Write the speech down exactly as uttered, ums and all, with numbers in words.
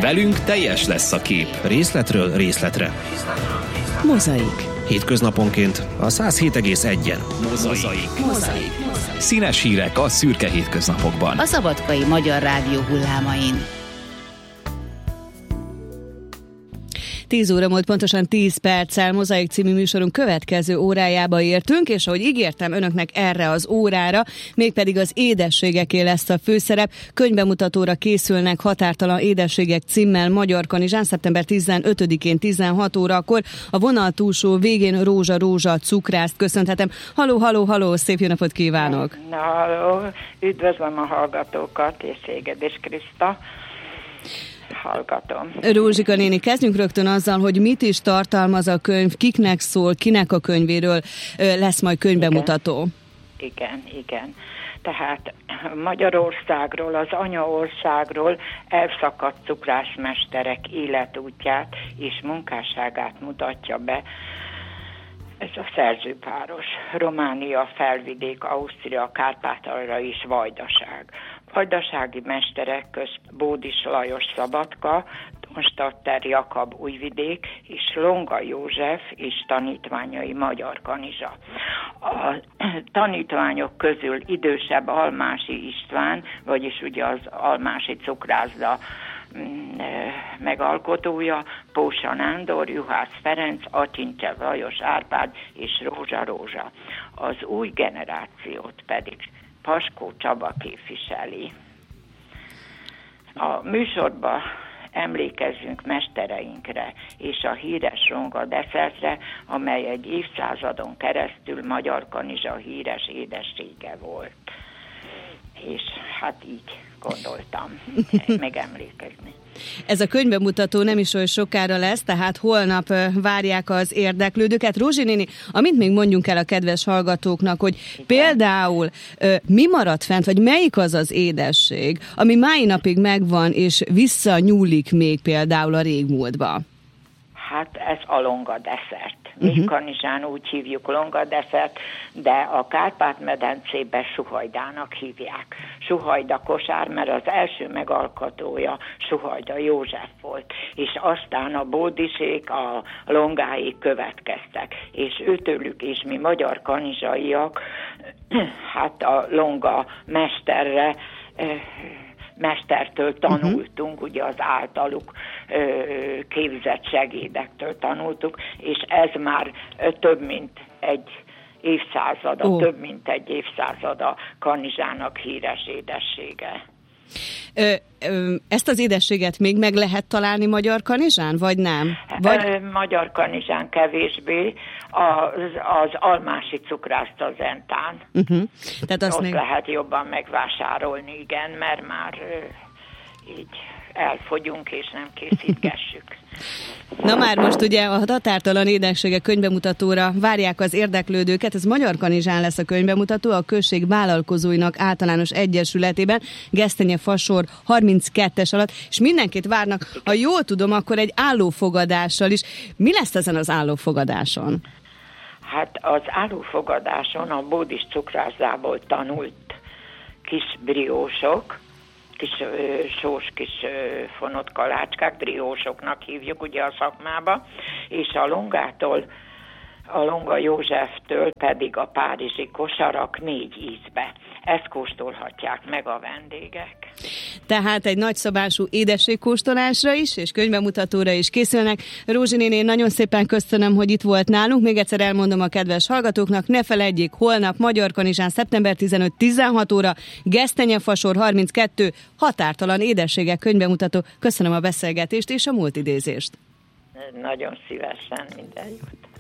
Velünk teljes lesz a kép. Részletről részletre. Mozaik. Hétköznaponként a száz hét egész egyen. Mozaik. Mozaik. Színes hírek a szürke hétköznapokban. A Szabadkai Magyar Rádió hullámain. tíz óra múlt pontosan tíz perccel Mozaik című műsorunk következő órájába értünk, és ahogy ígértem önöknek erre az órára, mégpedig az édességeké lesz a főszerep. Könyvbemutatóra készülnek Határtalan édességek címmel Magyar Kanizsán szeptember tizenötödikén tizenhat órakor. A vonal túlsó végén Rózsa Rózsa cukrászt köszönhetem. Haló, haló, haló, szép jó napot kívánok! Na, haló, üdvözlöm a hallgatókat, és Széged és Kriszta. Hallgatom. Rózsika néni, kezdjünk rögtön azzal, hogy mit is tartalmaz a könyv, kiknek szól, kinek a könyvéről lesz majd könyvbemutató. Igen, igen. igen. Tehát Magyarországról, az anyaországról elszakadt cukrászmesterek életútját és munkásságát mutatja be ez a szerzőpáros. Románia, Felvidék, Ausztria, Kárpátalja és Vajdaság. Vajdasági mesterek közt Bódis Lajos Szabadka, Donstatter Jakab Újvidék és Longa József és tanítványai Magyar Kanizsa. A tanítványok közül idősebb Almási István, vagyis ugye az Almási cukrászda megalkotója, Pósa Nándor, Juhász Ferenc, Acsincsev Lajos Árpád és Rózsa Rózsa. Az új generációt pedig Paskó Csaba képviseli. A műsorban emlékezzünk mestereinkre és a híres ronga desszertre, amely egy évszázadon keresztül Magyar Kanizsa híres édessége volt. És hát így gondoltam megemlékezni. Ez a könyvbemutató nem is olyan sokára lesz, tehát holnap várják az érdeklődőket. Rózsi néni, amint még mondjunk el a kedves hallgatóknak, hogy igen, például mi maradt fent, vagy melyik az az édesség, ami mai napig megvan, és visszanyúlik még például a régmúltba? Hát ez a longa desszert. Mi uh-huh. Kanizsán úgy hívjuk longa desszert, de a Kárpát-medencében suhajdának hívják. Suhajda kosár, mert az első megalkotója Suhajda József volt, és aztán a Bódisék, a longáik következtek, és őtőlük is mi magyar kanizsaiak, hát a longa mesterre mestertől tanultunk, uh-huh. ugye az általuk ö, képzett segédektől tanultuk, és ez már ö, több mint egy évszázada, oh. több mint egy évszázada Kanizsának híres édessége. Ö, ö, ezt az édességet még meg lehet találni Magyar Kanizsán, vagy nem? Vagy... Ö, Magyar Kanizsán kevésbé, az, az Almási cukrászda Zentán. Uh-huh. Tehát azt ott még... lehet jobban megvásárolni, igen, mert már ö, így elfogyunk és nem készítgessük. Na már most ugye a Határtalan édességek könyvbemutatóra várják az érdeklődőket. Ez Magyar Kanizsán lesz a könyvbemutató, a község vállalkozóinak általános egyesületében, Gesztenye Fasor harminckettes alatt, és mindenkit várnak, ha jól tudom, akkor egy állófogadással is. Mi lesz ezen az állófogadáson? Hát az állófogadáson a Bódis cukrászdából tanult kis briósok, kis ö, sós kis ö, fonott kalácskák, briósoknak hívjuk ugye a szakmába, és a longától, a Longa Józseftől pedig a párizsi kosarak négy ízbe. Ezt kóstolhatják meg a vendégek. Tehát egy nagyszabású édességkóstolásra is, és könyvbemutatóra is készülnek. Rózsi néni, én nagyon szépen köszönöm, hogy itt volt nálunk. Még egyszer elmondom a kedves hallgatóknak, ne feledjék, holnap Magyar Kanizsán szeptember tizenötödike tizenhat óra, Gesztenye Fasor harminckettő, Határtalan édességek könyvbemutató. Köszönöm a beszélgetést és a múlt idézést. Nagyon szívesen, minden jót.